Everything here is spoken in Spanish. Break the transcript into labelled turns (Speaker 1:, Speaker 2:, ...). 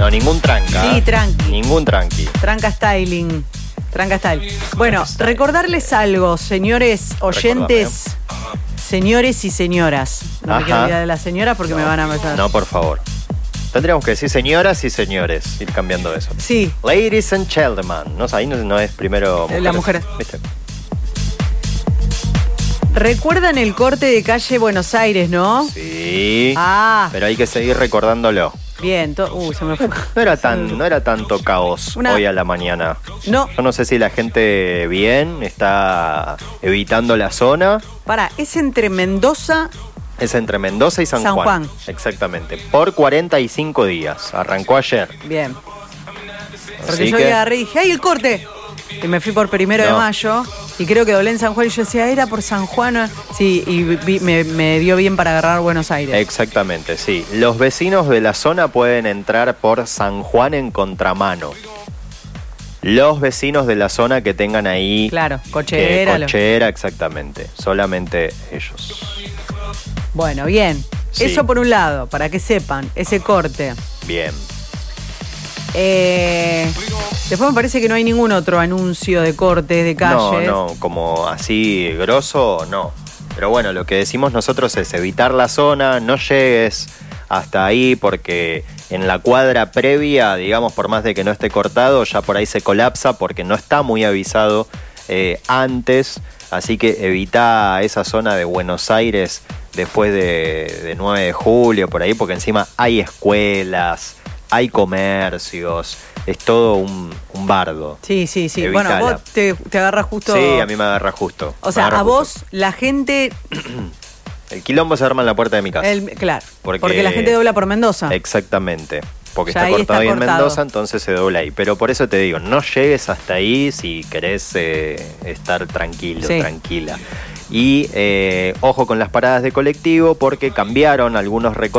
Speaker 1: No, ningún tranca.
Speaker 2: Sí, tranqui.
Speaker 1: Ningún tranqui.
Speaker 2: Tranca styling. Tranca style. Bueno, recordarles algo, señores oyentes, señores y señoras. No me quiero olvidar de las señoras porque me van a matar.
Speaker 1: No, por favor. Tendríamos que decir señoras y señores, ir cambiando eso.
Speaker 2: Sí.
Speaker 1: Ladies and gentlemen. No, ahí no es primero mujeres.
Speaker 2: La mujer.
Speaker 1: ¿Viste?
Speaker 2: ¿Recuerdan el corte de calle Buenos Aires, no?
Speaker 1: Sí.
Speaker 2: Ah.
Speaker 1: Pero hay que seguir recordándolo.
Speaker 2: Bien. Se me fue.
Speaker 1: No era tanto caos hoy a la mañana.
Speaker 2: No.
Speaker 1: Yo no sé si la gente bien está evitando la zona.
Speaker 2: Pará, es entre Mendoza...
Speaker 1: Es entre Mendoza y San Juan. Exactamente. Por 45 días. Arrancó ayer.
Speaker 2: Bien. Porque yo agarré y dije, ¡ay, el corte! Y me fui por 1 de mayo. Y creo que doblé en San Juan. Y yo decía, era por San Juan. Sí, y me dio bien para agarrar Buenos Aires.
Speaker 1: Exactamente, sí. Los vecinos de la zona pueden entrar por San Juan en contramano. Los vecinos de la zona que tengan ahí...
Speaker 2: Claro, cochera.
Speaker 1: Cochera, exactamente. Solamente ellos.
Speaker 2: Bueno, bien. Sí. Eso por un lado, para que sepan, ese corte.
Speaker 1: Bien.
Speaker 2: Después me parece que no hay ningún otro anuncio de cortes de calles.
Speaker 1: No, como así grosso, no. Pero bueno, lo que decimos nosotros es evitar la zona, no llegues hasta ahí porque en la cuadra previa, digamos, por más de que no esté cortado, ya por ahí se colapsa porque no está muy avisado antes. Así que evita esa zona de Buenos Aires después de 9 de julio, por ahí, porque encima hay escuelas, hay comercios, es todo un bardo.
Speaker 2: Sí.
Speaker 1: Evítala.
Speaker 2: Bueno, vos te agarras justo...
Speaker 1: Sí, a mí me agarra justo.
Speaker 2: O sea, a vos, la gente...
Speaker 1: El quilombo se arma en la puerta de mi casa.
Speaker 2: Claro, porque la gente dobla por Mendoza.
Speaker 1: Exactamente. Porque
Speaker 2: ya
Speaker 1: está cortado ahí en
Speaker 2: cortado.
Speaker 1: Mendoza, entonces se dobla ahí. Pero por eso te digo, no llegues hasta ahí si querés estar tranquilo, tranquila. Y ojo con las paradas de colectivo porque cambiaron algunos recorridos.